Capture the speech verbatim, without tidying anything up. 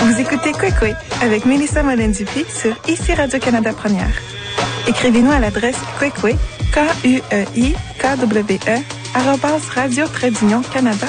Vous écoutez Kwekwe avec Mélissa Mollin-Dupuis sur Ici Radio-Canada Première. Écrivez-nous à l'adresse kwekwe, K U E I K W E, arobase radio-canada